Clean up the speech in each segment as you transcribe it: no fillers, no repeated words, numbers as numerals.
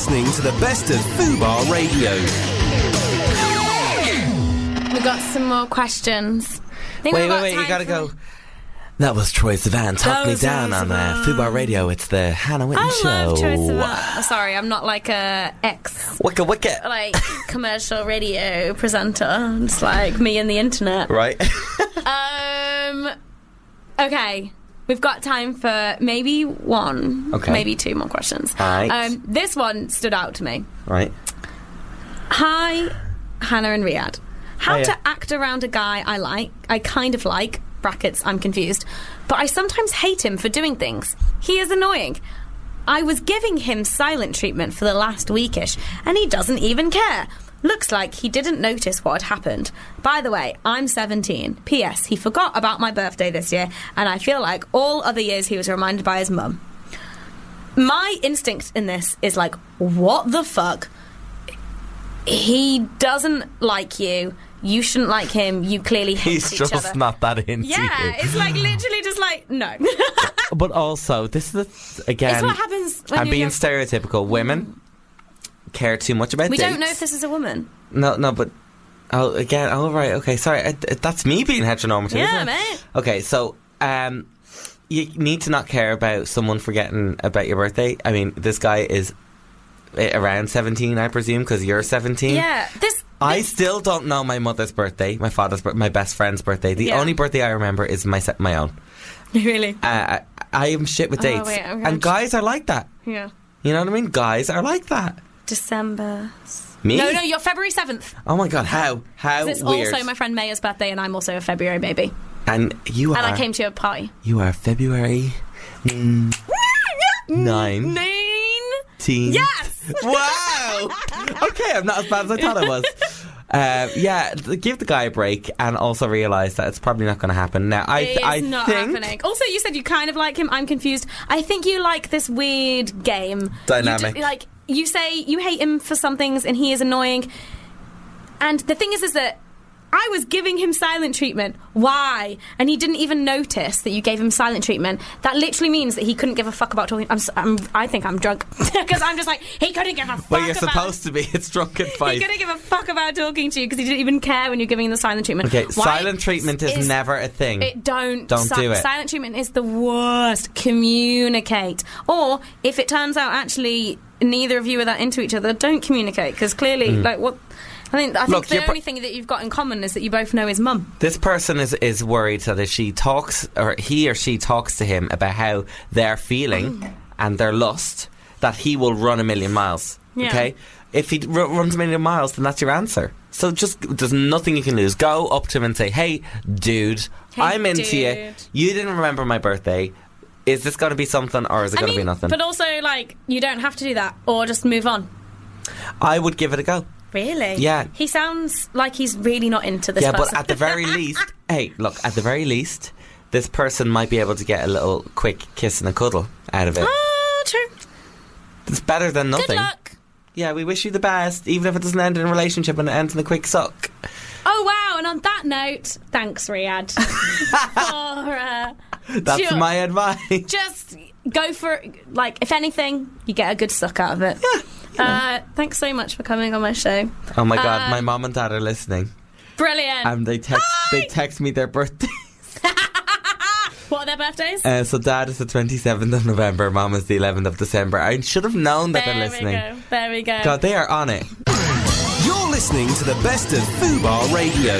listening to the best of Fubar Radio. We've got some more questions. Wait, you gotta go. That was Troye Sivan. Talk me down on Fubar Radio. It's the Hannah Whitten Show. I love Troye Sivan. Sorry, I'm not like a Wicca. like commercial radio presenter. It's like me and the internet. Right. Okay. We've got time for maybe one, maybe two more questions. All right. This one stood out to me. Right. Hi, Hannah and Riyadh. How to act around a guy I kind of like, brackets, I'm confused, but I sometimes hate him for doing things. He is annoying. I was giving him silent treatment for the last weekish, and he doesn't even care. Looks like he didn't notice what had happened. By the way, I'm 17. P.S. He forgot about my birthday this year, and I feel like all other years he was reminded by his mum. My instinct in this is like, what the fuck? He doesn't like you. You shouldn't like him. You clearly hate each other. He's just not that into you. Yeah, it's like literally just like, no. But also, this is, again... It's what happens when I'm being stereotypical. Women care too much about We dates. don't know if this is a woman. No, but... right, okay, sorry. That's me being heteronormative, Yeah, isn't it? mate. Okay, so... you need to not care about someone forgetting about your birthday. I mean, this guy is around 17, I presume, because you're 17. Yeah, I still don't know my mother's birthday, my father's my best friend's birthday. The only birthday I remember is my own. Really? I am shit with dates. Wait, and guys are like that. Yeah. You know what I mean? Guys are like that. December... Me? No, you're February 7th. Oh my God, how It's weird. also my friend Maya's birthday, and I'm also a February baby. And you are... And I came to your party. You are February... 9. Yes! Wow! Okay, I'm not as bad as I thought I was. Give the guy a break and also realise that it's probably not going to happen. Now, I It's think... not happening. Also, you said you kind of like him. I'm confused. I think you like this weird game. Dynamic. You say you hate him for some things and he is annoying. And the thing is that I was giving him silent treatment. Why? And he didn't even notice that you gave him silent treatment. That literally means that he couldn't give a fuck about talking. I think I'm drunk. Because I'm just like, he couldn't give a fuck Well, you're supposed to be. It's drunken fight. He couldn't give a fuck about talking to you because he didn't even care when you're giving him the silent treatment. Okay, silent treatment is never a thing. Don't do it. Silent treatment is the worst. Communicate. Or, if it turns out actually neither of you are that into each other, don't communicate. Because clearly, what... I think the only thing that you've got in common is that you both know his mum. This person is worried that if she talks, or he or she talks to him about how they're feeling and their lust, that he will run a million miles. Yeah. Okay? If he runs a million miles, then that's your answer. So there's nothing you can lose. Go up to him and say, hey, dude, I'm into you. You didn't remember my birthday. Is this going to be something or is it going to be nothing? But also, you don't have to do that or just move on. I would give it a go. Really? Yeah. He sounds like he's really not into this person. Yeah, but at the very least... Hey, look, at the very least, this person might be able to get a little quick kiss and a cuddle out of it. Oh, true. It's better than nothing. Good luck. Yeah, we wish you the best, even if it doesn't end in a relationship and it ends in a quick suck. Oh, wow, and on that note, thanks, Riyadh. That's my advice. Just go for, if anything, you get a good suck out of it. Yeah. Thanks so much for coming on my show. Oh my God, my mum and dad are listening. Brilliant. And they text me their birthdays. What are their birthdays? So dad is the 27th of November, mum is the 11th of December. I should have known that they're listening. There we go. God, they are on it. You're listening to the best of Fubar Radio.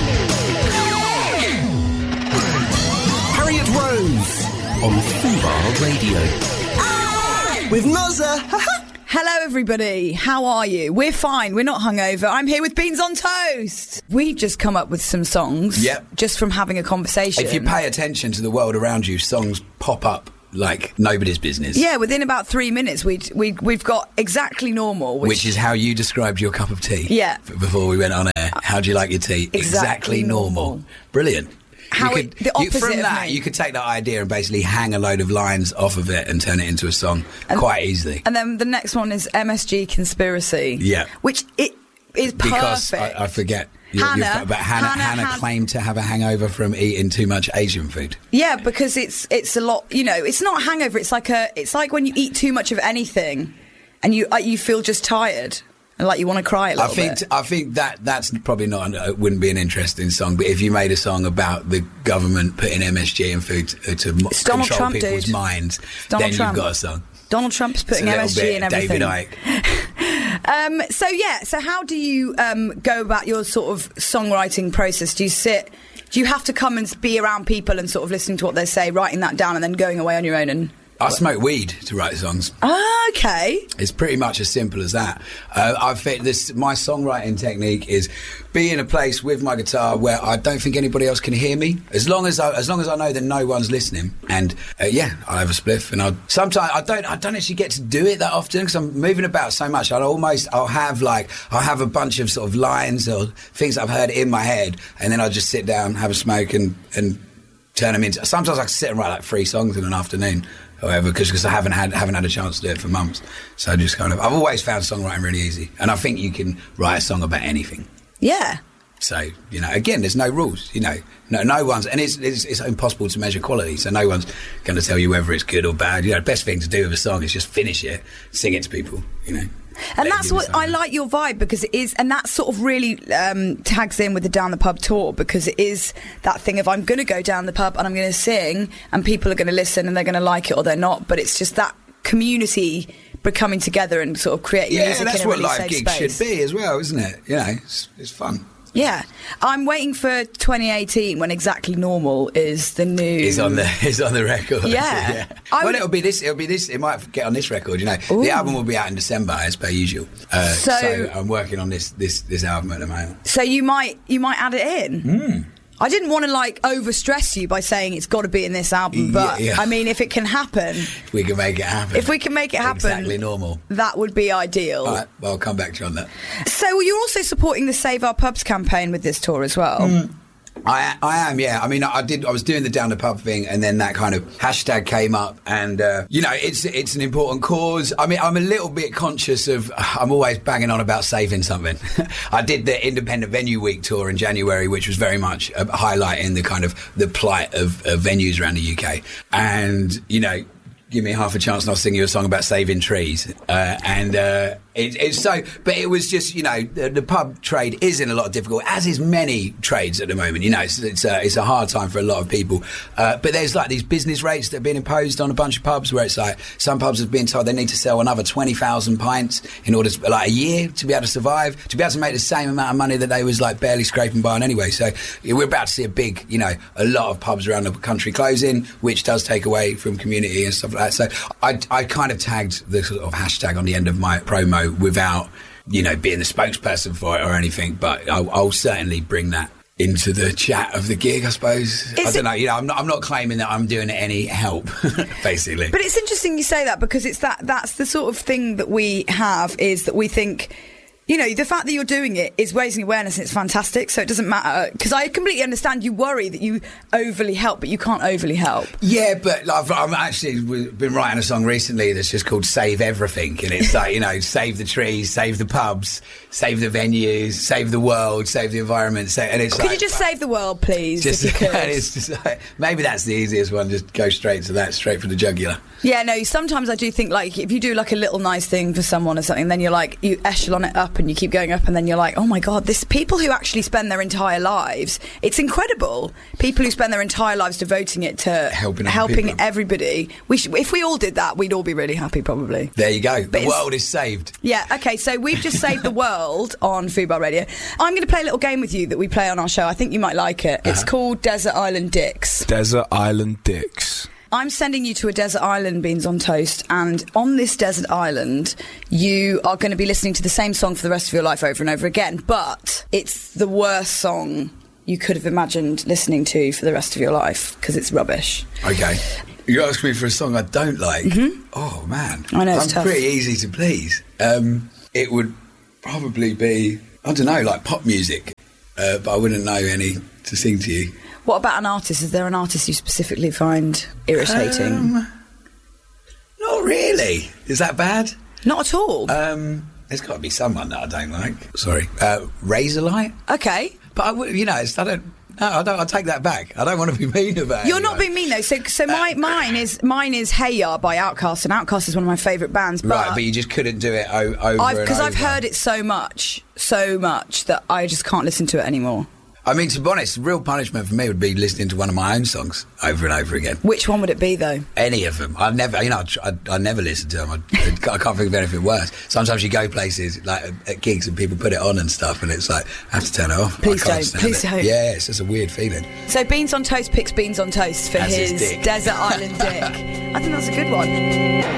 Harriet Rose on Fubar Radio. With Nozza. Hello everybody, how are you? We're fine, we're not hungover. I'm here with Beans on Toast. We've just come up with some songs. Yep. Just from having a conversation. If you pay attention to the world around you, songs pop up like nobody's business. Yeah, within about 3 minutes we've got Exactly Normal. Which is how you described your cup of tea. Yeah. Before we went on air. How do you like your tea? Exactly normal. Brilliant. The opposite from of that, me. you could take that idea and basically hang a load of lines off of it and turn it into a song quite easily. And then the next one is MSG Conspiracy. Yeah. Which it is perfect. Because I forget. Hannah claimed to have a hangover from eating too much Asian food. Yeah, because it's a lot. It's not a hangover. It's like when you eat too much of anything. and you feel just tired and like you want to cry a little bit. I think that's probably wouldn't be an interesting song. But if you made a song about the government putting MSG in food to control Trump, people's dude. minds, Donald then Trump. you've got a song. Donald Trump's putting MSG in everything. David Icke. So how do you go about your sort of songwriting process? Do you have to come and be around people and sort of listening to what they say, writing that down, and then going away on your own and... I smoke weed to write songs. Okay. It's pretty much as simple as that. I think my songwriting technique is be in a place with my guitar where I don't think anybody else can hear me. As long as I know that no one's listening. And I have a spliff, and sometimes I don't actually get to do it that often because I'm moving about so much. I'll have a bunch of sort of lines or things I've heard in my head, and then I'll just sit down, have a smoke, and turn them into. Sometimes I can sit and write like 3 songs in an afternoon. However, because I haven't had a chance to do it for months, so I've always found songwriting really easy, and I think you can write a song about anything. Yeah. So again, there's no rules. No one's, and it's impossible to measure quality. So no one's going to tell you whether it's good or bad. The best thing to do with a song is just finish it, sing it to people. And that's what I like your vibe, because it is, and that sort of really tags in with the Down the Pub tour, because it is that thing of I'm going to go down the pub and I'm going to sing and people are going to listen and they're going to like it or they're not, but it's just that community coming together and sort of creating music in a really safe space. That's what live gigs should be as well, isn't it? It's fun. Yeah, I'm waiting for 2018 when Exactly Normal is the new. Is on the record. Yeah. It'll be this. It might get on this record. Ooh. The album will be out in December as per usual. So I'm working on this album at the moment. So you might add it in. I didn't want to overstress you by saying it's got to be in this album, but I mean, if it can happen, we can make it happen. If we can make it happen, Exactly Normal, that would be ideal. All right, well, I'll come back to you on that. So you're also supporting the Save Our Pubs campaign with this tour as well. I am, yeah. I mean, I was doing the Down the Pub thing, and then that kind of hashtag came up, and it's an important cause. I mean, I'm a little bit conscious of. I'm always banging on about saving something. I did the Independent Venue Week tour in January, which was very much highlighting the kind of the plight of venues around the UK, and give me half a chance and I'll sing you a song about saving trees. It's so, but it was just, the pub trade is in a lot of difficulty, as is many trades at the moment. It's a hard time for a lot of people. But there's these business rates that have been imposed on a bunch of pubs where it's some pubs have been told they need to sell another 20,000 pints in order to, a year to be able to survive, to be able to make the same amount of money that they was barely scraping by on anyway. So we're about to see a big, a lot of pubs around the country closing, which does take away from community and stuff like that. So I kind of tagged the sort of hashtag on the end of my promo without, being the spokesperson for it or anything, but I'll certainly bring that into the chat of the gig, I suppose. I don't know, I'm not claiming that I'm doing it any help, basically. But it's interesting you say that, because that's the sort of thing that we have, is that we think, the fact that you're doing it is raising awareness, and it's fantastic, so it doesn't matter. Because I completely understand you worry that you overly help, but you can't overly help. Yeah, but I've actually been writing a song recently that's just called Save Everything, and it's save the trees, save the pubs, save the venues, save the world, save the environment. Could you just save the world, please, if you could? It's just maybe that's the easiest one, just go straight to that, straight for the jugular. Yeah, no, sometimes I do think, if you do a little nice thing for someone or something, then you're you echelon it up and you keep going up, and then you're like, oh my God, this people who actually spend their entire lives, it's incredible. People who spend their entire lives devoting it to helping everybody. If we all did that, we'd all be really happy, probably. There you go. The world is saved. Yeah, okay, so we've just saved the world on Fubar Radio. I'm going to play a little game with you that we play on our show. I think you might like it. It's called Desert Island Dicks. Desert Island Dicks. I'm sending you to a desert island, Beans on Toast, and on this desert island, you are going to be listening to the same song for the rest of your life over and over again, but it's the worst song you could have imagined listening to for the rest of your life, because it's rubbish. Okay. You asked me for a song I don't like. Mm-hmm. Oh, man. I know, it's tough. I'm pretty easy to please. It would probably be, I don't know, pop music, but I wouldn't know any to sing to you. What about an artist? Is there an artist you specifically find irritating? Not really. Is that bad? Not at all. There's got to be someone that I don't like. Sorry. Razorlight? Okay. But I would, I No, I don't. I take that back. I don't want to be mean about it. You're not being mean though. So mine is Hey Ya by Outkast, and Outkast is one of my favourite bands. Right, but you just couldn't do it over because I've heard it so much that I just can't listen to it anymore. I mean, to be honest, the real punishment for me would be listening to one of my own songs over and over again. Which one would it be, though? Any of them. I never listen to them. I can't think of anything worse. Sometimes you go places, like at gigs, and people put it on and stuff, and it's like, I have to turn it off. Please don't. Yeah, it's just a weird feeling. So Beans on Toast picks Beans on Toast for his Desert Island Dick. I think that's a good one.